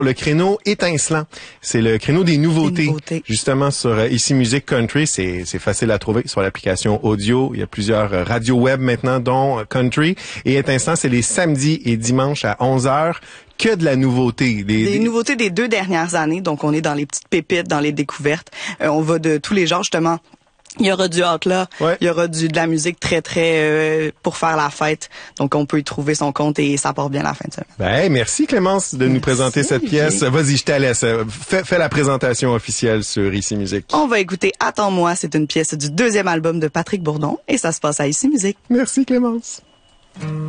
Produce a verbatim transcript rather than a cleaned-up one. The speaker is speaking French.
Le créneau étincelant, c'est le créneau des nouveautés. nouveautés. Justement, sur euh, Ici Musique Country, c'est c'est facile à trouver sur l'application audio. Il y a plusieurs euh, radios web maintenant, dont euh, Country. Et étincelant, c'est les samedis et dimanches à onze heures. Que de la nouveauté. Des, des nouveautés des deux dernières années. Donc, on est dans les petites pépites, dans les découvertes. Euh, on va de tous les genres, justement. Il y aura du outlaw, ouais. Il y aura du de la musique très très euh, pour faire la fête. Donc on peut y trouver son compte et ça part bien la fin de semaine. Ben merci Clémence de merci. nous présenter cette pièce. Vas-y, je te laisse. Fais, fais la présentation officielle sur Ici Musique. On va écouter Attends-moi, c'est une pièce du deuxième album de Patrick Bourdon et ça se passe à Ici Musique. Merci Clémence.